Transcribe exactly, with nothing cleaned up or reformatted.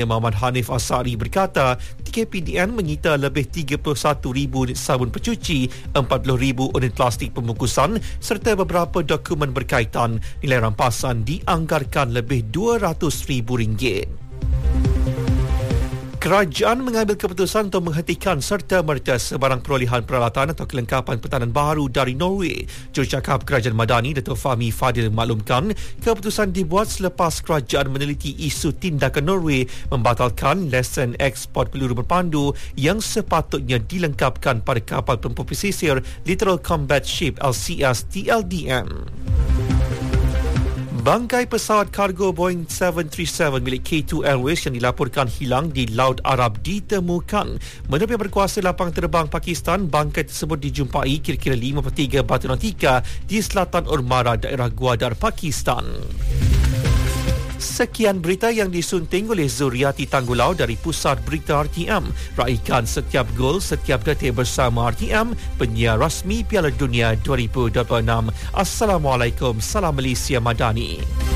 Muhammad Hanif Asari berkata, T K P D N menyita lebih tiga puluh satu ribu sabun pencuci, empat puluh ribu unit plastik pembungkusan serta beberapa dokumen berkaitan. Nilai rampasan dianggarkan lebih dua ratus ribu ringgit. Kerajaan mengambil keputusan untuk menghentikan serta-merta sebarang perolehan peralatan atau kelengkapan pertahanan baru dari Norway. Jurucakap Kerajaan Madani Dato' Fahmi Fadil maklumkan, keputusan dibuat selepas kerajaan meneliti isu tindakan Norway membatalkan lesen ekspor peluru berpandu yang sepatutnya dilengkapkan pada kapal tempur pesisir Littoral Combat Ship L C S T L D M. Bangkai pesawat kargo Boeing tujuh tiga tujuh milik K two Airways yang dilaporkan hilang di Laut Arab ditemukan. Menurut yang berkuasa lapangan terbang Pakistan, bangkai tersebut dijumpai kira-kira lima puluh tiga batu nautika di selatan Urmara, daerah Gwadar, Pakistan. Sekian berita yang disunting oleh Zuriati Tanggulau dari Pusat Berita R T M. Raikan setiap gol, setiap detik bersama R T M, penyiar rasmi Piala Dunia dua ribu dua puluh enam. Assalamualaikum, salam Malaysia Madani.